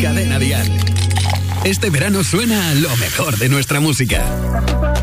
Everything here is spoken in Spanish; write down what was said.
Cadena Dial. Este verano suena lo mejor de nuestra música.